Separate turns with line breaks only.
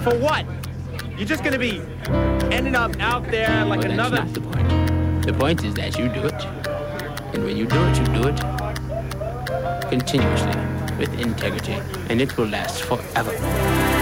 For what? You're just gonna be ending up out there like another...
That's not the point. The point is that you do it. And when you do it continuously, with integrity. And it will last forever.